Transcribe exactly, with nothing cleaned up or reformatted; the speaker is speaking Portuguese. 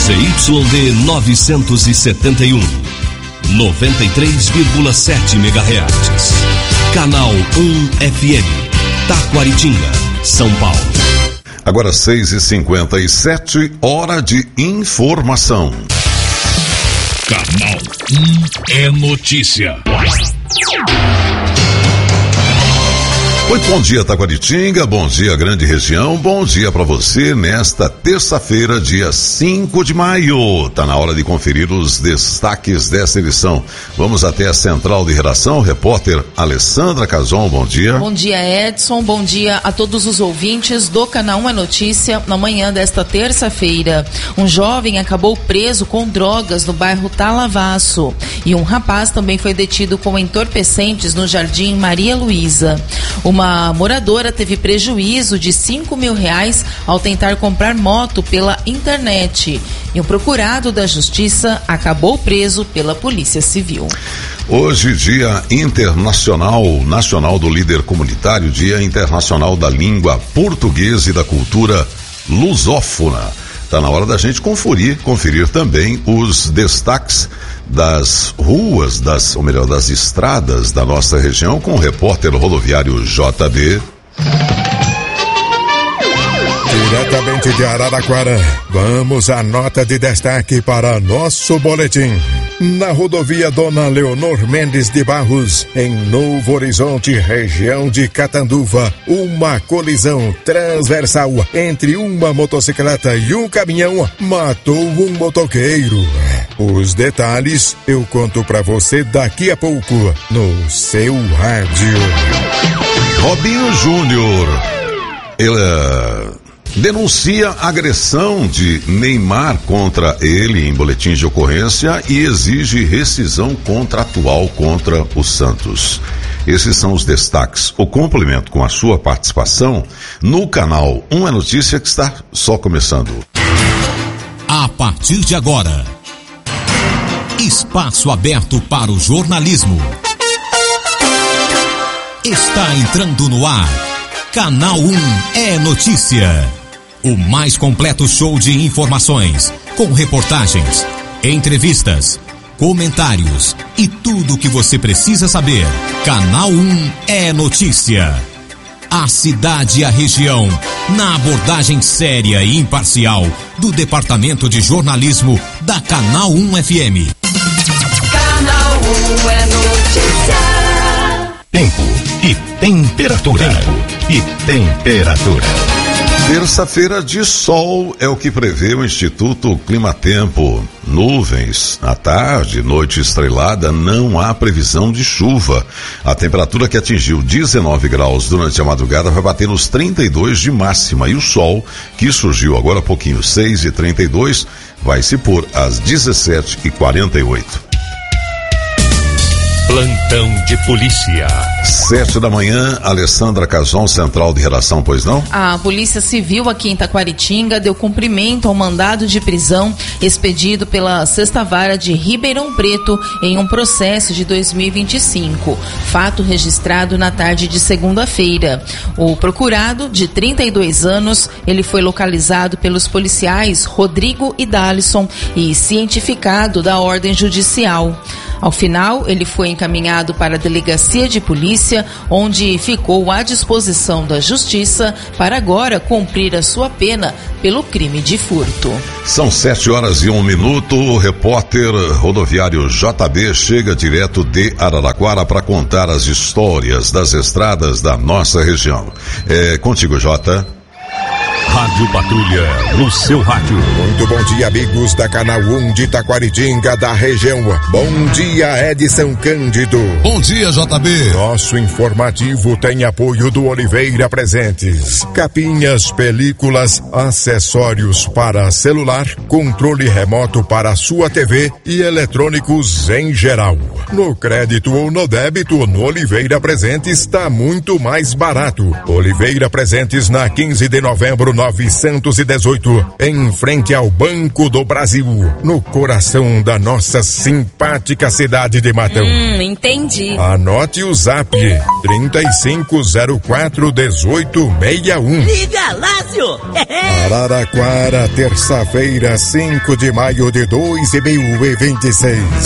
Z Y D novecentos e setenta e um, noventa e três vírgula sete megahertz. Canal um F M, Taquaritinga, São Paulo. Agora seis e cinquenta e sete, hora de informação. Canal um é notícia. Muito bom dia, Taquaritinga, bom dia, grande região, bom dia para você nesta terça-feira, dia cinco de maio. Tá na hora de conferir os destaques desta edição. Vamos até a central de redação, repórter Alessandra Cazon, bom dia. Bom dia, Edson, bom dia a todos os ouvintes do Canal um é Notícia. Na manhã desta terça-feira, um jovem acabou preso com drogas no bairro Talavaço e um rapaz também foi detido com entorpecentes no Jardim Maria Luísa. Uma moradora teve prejuízo de cinco mil reais ao tentar comprar moto pela internet. E um procurado da Justiça acabou preso pela Polícia Civil. Hoje, Dia Internacional Nacional do Líder Comunitário, Dia Internacional da Língua Portuguesa e da Cultura Lusófona. Está na hora da gente conferir, conferir também os destaques das ruas, das, ou melhor, das estradas da nossa região com o repórter rodoviário J B. Diretamente de Araraquara, vamos à nota de destaque para nosso boletim. Na rodovia Dona Leonor Mendes de Barros, em Novo Horizonte, região de Catanduva, uma colisão transversal entre uma motocicleta e um caminhão matou um motoqueiro. Os detalhes eu conto pra você daqui a pouco no seu rádio. Robinho Júnior, ele denuncia agressão de Neymar contra ele em boletim de ocorrência e exige rescisão contratual contra o Santos. Esses são os destaques. O complemento com a sua participação no canal um é Notícia, que está só começando. A partir de agora, espaço aberto para o jornalismo. Está entrando no ar. Canal um é Notícia. O mais completo show de informações, com reportagens, entrevistas, comentários e tudo o que você precisa saber. Canal um é Notícia. A cidade e a região, na abordagem séria e imparcial do Departamento de Jornalismo da Canal um F M. Canal um é Notícia. Tempo e temperatura. Tempo e temperatura. Terça-feira de sol é o que prevê o Instituto Climatempo. Nuvens à tarde, noite estrelada, não há previsão de chuva. A temperatura que atingiu dezenove graus durante a madrugada vai bater nos trinta e dois de máxima. E o sol, que surgiu agora há pouquinho, seis e trinta e dois, vai se pôr às dezessete e quarenta e oito. Plantão de polícia. Sete da manhã, Alessandra Cazon, central de redação, pois não? A Polícia Civil aqui em Taquaritinga deu cumprimento ao mandado de prisão expedido pela Sexta Vara de Ribeirão Preto em um processo de dois mil e vinte e cinco. Fato registrado na tarde de segunda-feira. O procurado, de trinta e dois anos, ele foi localizado pelos policiais Rodrigo e Dalisson e cientificado da ordem judicial. Ao final, ele foi encaminhado para a delegacia de polícia, onde ficou à disposição da justiça para agora cumprir a sua pena pelo crime de furto. São sete horas e um minuto. O repórter rodoviário J B chega direto de Araraquara para contar as histórias das estradas da nossa região. É contigo, Jota. Rádio Patrulha, no seu rádio. Muito bom dia, amigos da Canal um de Taquaritinga, da região. Bom dia, Edson Cândido. Bom dia, J B. Nosso informativo tem apoio do Oliveira Presentes. Capinhas, películas, acessórios para celular, controle remoto para sua T V e eletrônicos em geral. No crédito ou no débito, no Oliveira Presentes está muito mais barato. Oliveira Presentes, na quinze de novembro, nove novecentos e dezoito, em frente ao Banco do Brasil, no coração da nossa simpática cidade de Matão. Hum, entendi. Anote o zap trinta e cinco zero quatro dezoito sessenta e um. Liga, Lácio! Araraquara, terça-feira, cinco de maio de dois mil e vinte e seis.